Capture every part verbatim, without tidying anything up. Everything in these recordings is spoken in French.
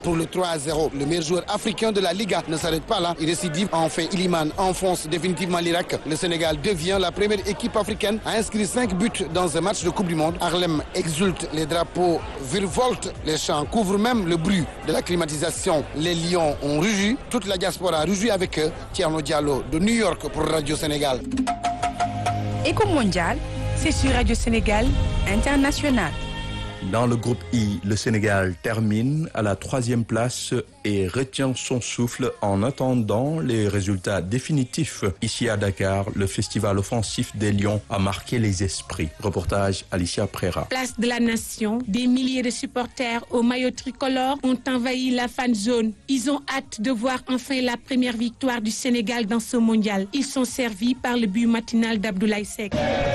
Pour le trois à zéro, le meilleur joueur africain de la Liga ne s'arrête pas là. Il récidive. Enfin, Iliman enfonce définitivement l'Irak. Le Sénégal devient la première équipe africaine à inscrire cinq buts dans un match de Coupe du Monde. Harlem exulte, les drapeaux virevoltent, les chants couvrent même le bruit de la climatisation. Les Lions ont rugi, toute la diaspora a rugi avec eux. Thierno Diallo de New York pour Radio Sénégal. Éco Mondial, c'est sur Radio Sénégal International. Dans le groupe I, le Sénégal termine à la troisième place et retient son souffle en attendant les résultats définitifs. Ici à Dakar, le festival offensif des Lions a marqué les esprits. Reportage Alicia Prera. Place de la Nation, des milliers de supporters au maillot tricolore ont envahi la fan zone. Ils ont hâte de voir enfin la première victoire du Sénégal dans ce mondial. Ils sont servis par le but matinal d'Abdoulaye Seck.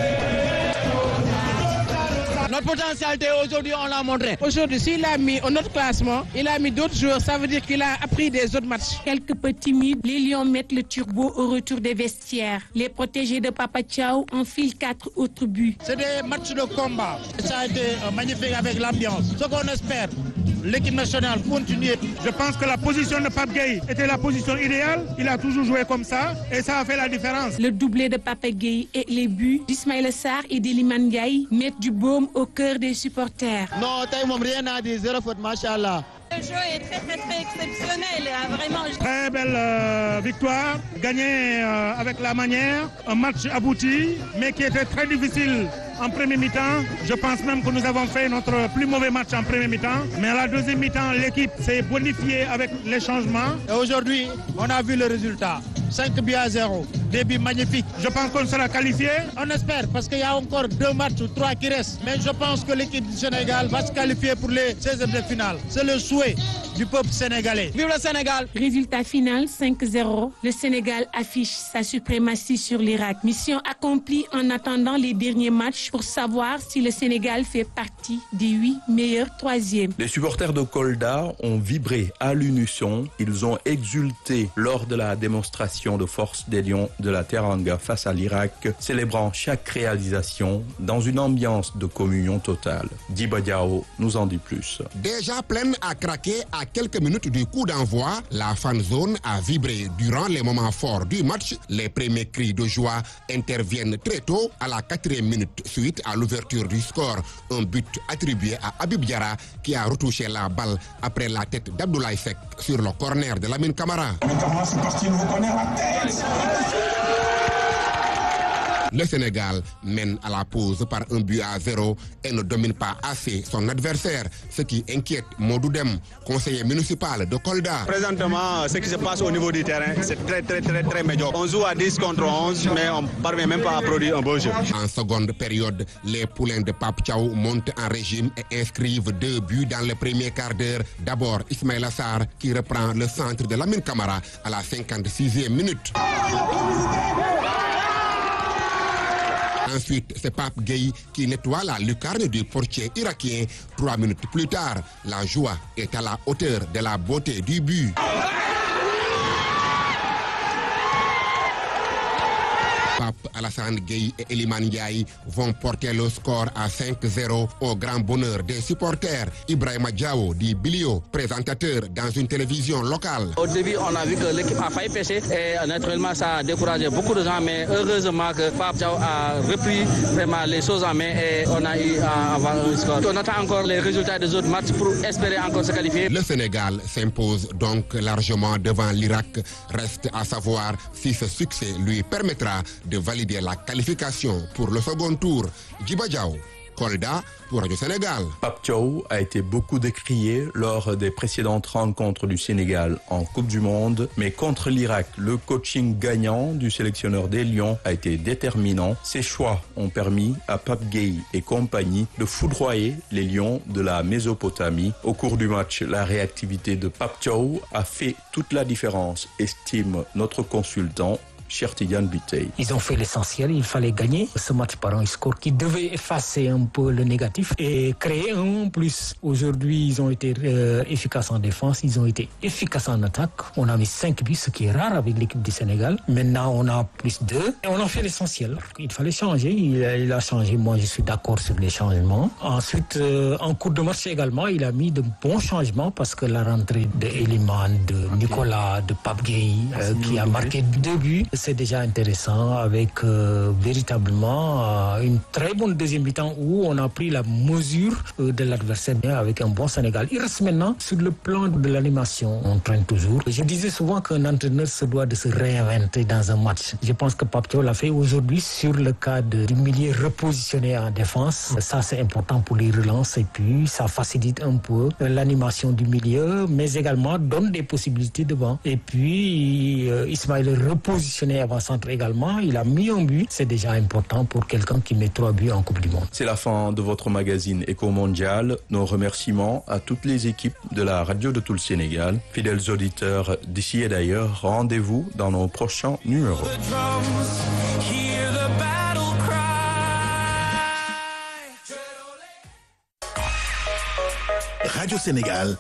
Notre potentialité aujourd'hui, on l'a montré. Aujourd'hui, s'il a mis un autre classement, il a mis d'autres joueurs, ça veut dire qu'il a appris des autres matchs. Quelque peu timides, les Lions mettent le turbo au retour des vestiaires. Les protégés de Papa Thiaw enfilent quatre autres buts. C'est des matchs de combat. Ça a été magnifique avec l'ambiance. Ce qu'on espère, l'équipe nationale continue. Je pense que la position de Pape Gueye était la position idéale. Il a toujours joué comme ça et ça a fait la différence. Le doublé de Pape Gueye et les buts d'Ismaïla Sarr et d'Iliman Ndiaye mettent du baume au cœur des supporters. Non, Taïmom, rien à dire, zéro faute, machallah. Le jeu est très très très exceptionnel, vraiment. Très belle euh, victoire, gagnée euh, avec la manière, un match abouti, mais qui était très difficile en premier mi-temps. Je pense même que nous avons fait notre plus mauvais match en premier mi-temps, mais à la deuxième mi-temps, l'équipe s'est bonifiée avec les changements. Et aujourd'hui, on a vu le résultat. cinq buts à zéro. Début magnifique. Je pense qu'on sera qualifié. On espère parce qu'il y a encore deux matchs ou trois qui restent. Mais je pense que l'équipe du Sénégal va se qualifier pour les seizièmes de finale. C'est le souhait du peuple sénégalais. Vive le Sénégal! Résultat final cinq zéro. Le Sénégal affiche sa suprématie sur l'Irak. Mission accomplie en attendant les derniers matchs pour savoir si le Sénégal fait partie des huit meilleurs troisièmes. Les supporters de Kolda ont vibré à l'unisson. Ils ont exulté lors de la démonstration de force des Lions de la Teranga face à l'Irak, célébrant chaque réalisation dans une ambiance de communion totale. Djiba Diao nous en dit plus. Déjà pleine à craquer à quelques minutes du coup d'envoi, la fan zone a vibré durant les moments forts du match. Les premiers cris de joie interviennent très tôt à la quatrième minute suite à l'ouverture du score. Un but attribué à Habib Diarra qui a retouché la balle après la tête d'Abdoulaye Seck sur le corner de Lamine Camara. C'est parti, nouveau corner, la tête. Le Sénégal mène à la pause par un but à zéro et ne domine pas assez son adversaire, ce qui inquiète Modou Dem, conseiller municipal de Kolda. Présentement, ce qui se passe au niveau du terrain, c'est très très très très médiocre. On joue à dix contre onze, mais on ne parvient même pas à produire un beau jeu. En seconde période, les poulains de Pape Thiaw montent en régime et inscrivent deux buts dans le premier quart d'heure. D'abord, Ismaïla Sarr qui reprend le centre de Lamine Camara à la cinquante-sixième minute. Ensuite, c'est Pape Gueye qui nettoie la lucarne du portier irakien. Trois minutes plus tard, la joie est à la hauteur de la beauté du but. Pape Alassane Gueye et Iliman Ndiaye vont porter le score à cinq zéro au grand bonheur des supporters. Ibrahima Diawo dit Bilio, présentateur dans une télévision locale. Au début, on a vu que l'équipe a failli pêcher et naturellement ça a découragé beaucoup de gens, mais heureusement que Pape Diaw a repris vraiment les choses en main et on a eu à avoir un score. On attend encore les résultats des autres matchs pour espérer encore se qualifier. Le Sénégal s'impose donc largement devant l'Irak. Reste à savoir si ce succès lui permettra de valider la qualification pour le second tour. Djiba Diao, Kolda pour Radio Sénégal. Pape Thiaw a été beaucoup décrié lors des précédentes rencontres du Sénégal en Coupe du Monde, mais contre l'Irak, le coaching gagnant du sélectionneur des Lions a été déterminant. Ses choix ont permis à Pape Gueye et compagnie de foudroyer les Lions de la Mésopotamie. Au cours du match, la réactivité de Pape Thiaw a fait toute la différence, estime notre consultant Cheikh Tidiane Biteye. Ils ont fait l'essentiel, il fallait gagner ce match par un score qui devait effacer un peu le négatif et créer un plus. Aujourd'hui, ils ont été euh, efficaces en défense, ils ont été efficaces en attaque. On a mis cinq buts, ce qui est rare avec l'équipe du Sénégal. Maintenant, on a plus deux et on a fait l'essentiel. Il fallait changer, il a, il a changé. Moi, je suis d'accord sur les changements. Ensuite, euh, en cours de match également, il a mis de bons changements parce que la rentrée de Eliman, de Nicolas, de Pape Gueye, euh, qui a marqué deux buts, c'est déjà intéressant avec euh, véritablement euh, une très bonne deuxième mi-temps où on a pris la mesure euh, de l'adversaire avec un bon Sénégal. Il reste maintenant sur le plan de l'animation. On traîne toujours. Je disais souvent qu'un entraîneur se doit de se réinventer dans un match. Je pense que Pape Thiaw l'a fait aujourd'hui sur le cas de, du milieu repositionné en défense. Ça, c'est important pour les relances et puis ça facilite un peu l'animation du milieu, mais également donne des possibilités devant. Et puis, euh, Ismaël est repositionné avant-centre également. Il a mis un but. C'est déjà important pour quelqu'un qui met trois buts en Coupe du Monde. C'est la fin de votre magazine Éco Mondial. Nos remerciements à toutes les équipes de la radio de tout le Sénégal. Fidèles auditeurs d'ici et d'ailleurs, rendez-vous dans nos prochains numéros. Radio Sénégal,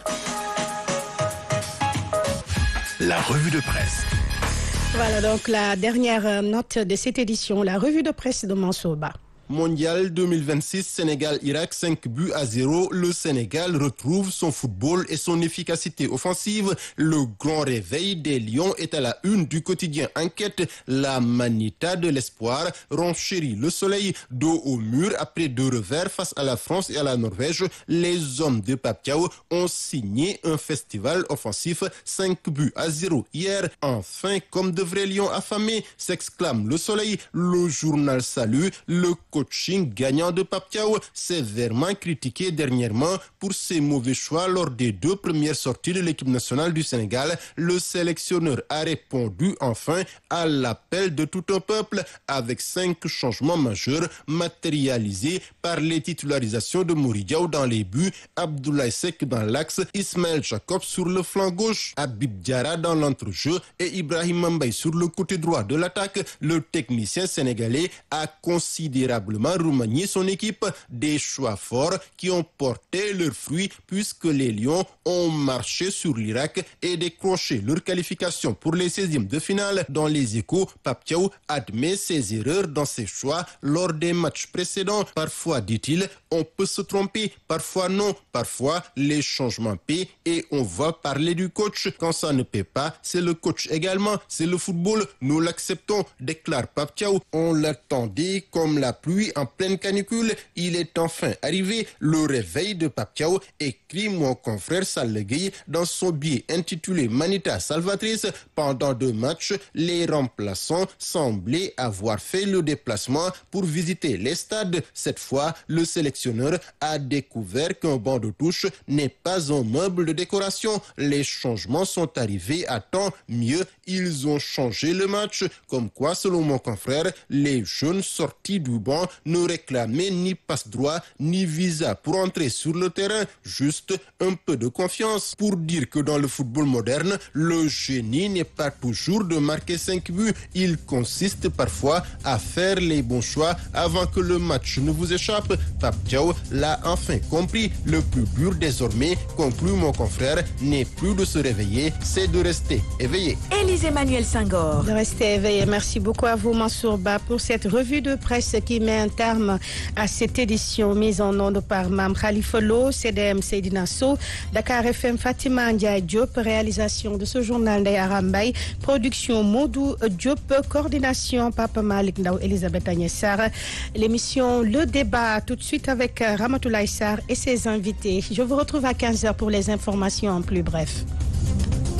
la revue de presse. Voilà donc la dernière note de cette édition, la revue de presse de Mansour Ba. Mondial deux mille vingt-six, Sénégal-Irak, cinq buts à zéro. Le Sénégal retrouve son football et son efficacité offensive. Le grand réveil des Lions est à la une du quotidien Enquête. La Manita de l'espoir renchérit le soleil. Dos au mur après deux revers face à la France et à la Norvège. Les hommes de Pape Thiaw ont signé un festival offensif. cinq buts à zéro hier. Enfin, comme de vrais lions affamés, s'exclame le soleil. Le journal salue le coaching gagnant de Pape Thiaw, sévèrement critiqué dernièrement pour ses mauvais choix lors des deux premières sorties de l'équipe nationale du Sénégal. Le sélectionneur a répondu enfin à l'appel de tout un peuple avec cinq changements majeurs matérialisés par les titularisations de Mory Diaw dans les buts, Abdoulaye Seck dans l'axe, Ismaël Jacob sur le flanc gauche, Habib Diarra dans l'entrejeu et Ibrahima Mbaye sur le côté droit de l'attaque. Le technicien sénégalais a considérablement remanié son équipe, des choix forts qui ont porté leurs fruits puisque les Lions ont marché sur l'Irak et décroché leur qualification pour les seizièmes de finale. Dans les Échos, Pape Thiaw admet ses erreurs dans ses choix lors des matchs précédents. Parfois, dit-il, on peut se tromper, parfois non, parfois les changements paient et on va parler du coach. Quand ça ne paie pas, c'est le coach également, c'est le football, nous l'acceptons, déclare Pape Thiaw. On l'attendait comme la pluie en pleine canicule, il est enfin arrivé. Le réveil de Pape Thiaw, écrit mon confrère Sall Gueye dans son billet intitulé Manita Salvatrice. Pendant deux matchs, les remplaçants semblaient avoir fait le déplacement pour visiter les stades. Cette fois, le sélectionneur a découvert qu'un banc de touche n'est pas un meuble de décoration. Les changements sont arrivés à temps. Mieux, ils ont changé le match. Comme quoi, selon mon confrère, les jeunes sortis du banc ne réclamaient ni passe droit ni visa pour entrer sur le terrain, juste un peu de confiance. Pour dire que dans le football moderne, le génie n'est pas toujours de marquer cinq buts. Il consiste parfois à faire les bons choix avant que le match ne vous échappe. Pape Thiaw l'a enfin compris. Le plus dur désormais, conclut mon confrère, n'est plus de se réveiller, c'est de rester éveillé. Élise Emmanuel Senghor. De rester éveillé. Merci beaucoup à vous, Mansour Ba, pour cette revue de presse qui met un terme à cette édition mise en onde par Mam Khalifa Lo, C D M Seydina Sow, Dakar F M Fatima Ndiaye Diop, réalisation de ce journal Ndeye Aram Mbaye, production Modou Diop, coordination Papa Malik Ndaw, Elisabeth Agnès Sarr. L'émission Le Débat tout de suite avec Ramatoulaye Sarr et ses invités. Je vous retrouve à quinze heures pour les informations en plus bref.